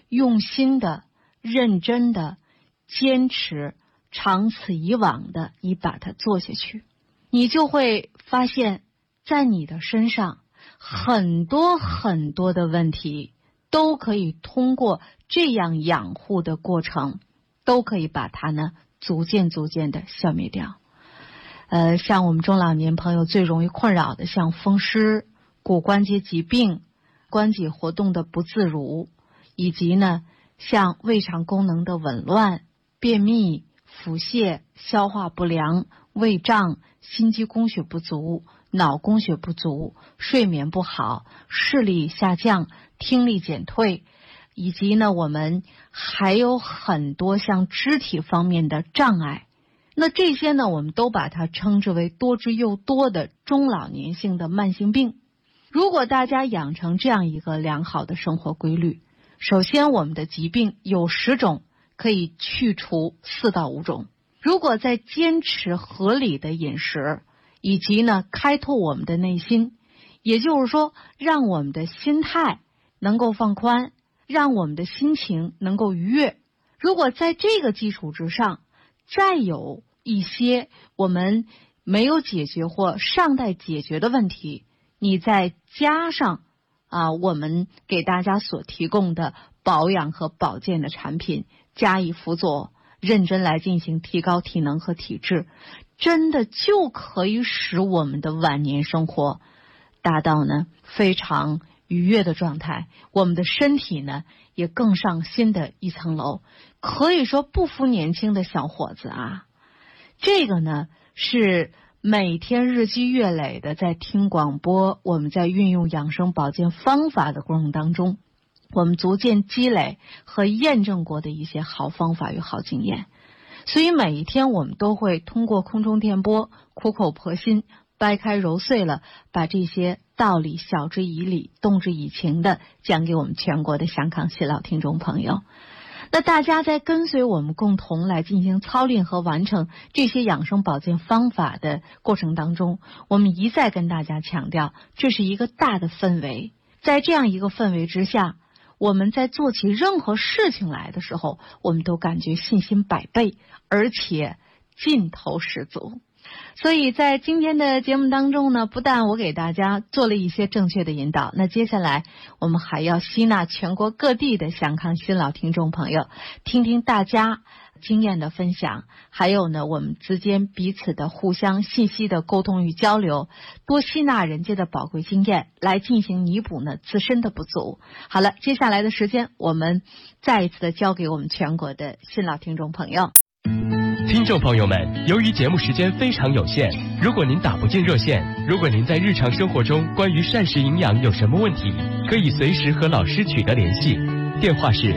用心的、认真的、坚持、长此以往的，你把它做下去，你就会发现在你的身上很多很多的问题都可以通过这样养护的过程，都可以把它呢逐渐的消灭掉。像我们中老年朋友最容易困扰的，像风湿、骨关节疾病、关节活动的不自如，以及呢像胃肠功能的紊乱、便秘、腹泻、消化不良、胃胀、心肌供血不足、脑供血不足、睡眠不好、视力下降、听力减退，以及呢我们还有很多像肢体方面的障碍。那这些呢我们都把它称之为多之又多的中老年性的慢性病。如果大家养成这样一个良好的生活规律，首先我们的疾病有10种可以去除4到5种。如果再坚持合理的饮食，以及呢开拓我们的内心，也就是说让我们的心态能够放宽，让我们的心情能够愉悦，如果在这个基础之上再有一些我们没有解决或尚待解决的问题，你再加上我们给大家所提供的保养和保健的产品加以辅佐，认真来进行提高体能和体质，真的就可以使我们的晚年生活达到呢非常愉悦的状态，我们的身体呢也更上新的一层楼。可以说不服年轻的小伙子这个呢是每天日积月累的在听广播，我们在运用养生保健方法的过程当中，我们逐渐积累和验证过的一些好方法与好经验。所以每一天我们都会通过空中电波苦口婆心掰开揉碎了，把这些道理晓之以理、动之以情的讲给我们全国的香港新老听众朋友。那大家在跟随我们共同来进行操练和完成这些养生保健方法的过程当中，我们一再跟大家强调，这是一个大的氛围，在这样一个氛围之下，我们在做起任何事情来的时候，我们都感觉信心百倍，而且劲头十足。所以在今天的节目当中呢，不但我给大家做了一些正确的引导，那接下来我们还要吸纳全国各地的香港新老听众朋友，听听大家经验的分享，还有呢我们之间彼此的互相信息的沟通与交流，多吸纳人家的宝贵经验来进行弥补呢自身的不足。好了，接下来的时间我们再一次的交给我们全国的新老听众朋友。 听众朋友们，由于节目时间非常有限，如果您打不进热线，如果您在日常生活中关于膳食营养有什么问题，可以随时和老师取得联系。电话是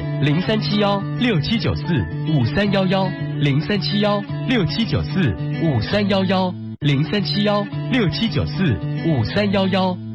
0371-6794-5311，0371-6794-5311，0371-6794-5311。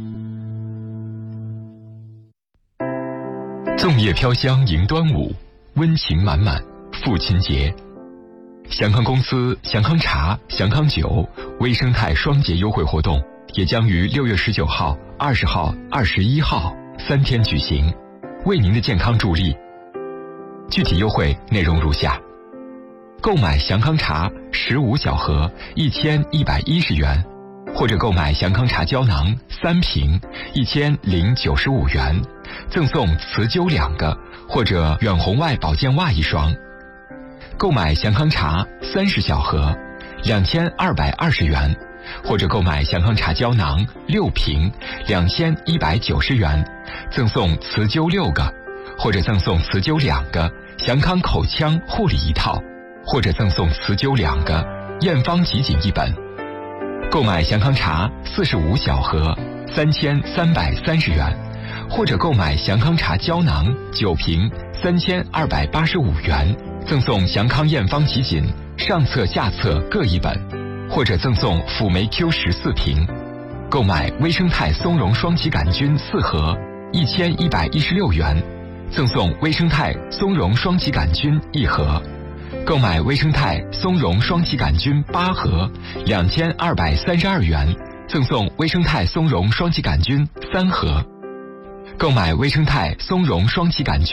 粽叶飘香迎端午，温情满满父亲节。祥康公司祥康茶、祥康酒微生态双节优惠活动也将于6月19号、20号、21号3天举行，为您的健康助力。具体优惠内容如下：购买祥康茶15小盒1110元，或者购买祥康茶胶囊3瓶1095元，赠送磁灸2个或者远红外保健袜1双。购买祥康茶30小盒2220元，或者购买祥康茶胶囊6瓶2190元，赠送磁灸6个，或者赠送磁灸2个祥康口腔护理1套，或者赠送磁灸2个验方集锦1本。购买祥康茶45小盒3330元，或者购买祥康茶胶囊9瓶3285元，赠送祥康验方集锦上册下册各1本，或者赠送辅酶 Q14瓶。购买微生态松茸双歧杆菌4盒1116元，赠送微生态松茸双歧杆菌1盒。购买微生态松茸双歧杆菌8盒2232元，赠送微生态松茸双歧杆菌3盒。购买微生态松茸双歧杆菌